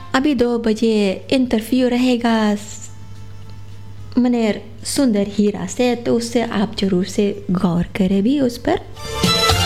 अभी 2 बजे इंटरव्यू रहेगा मनेर सुंदर हीरा से, तो उससे आप ज़रूर से गौर करें भी उस पर।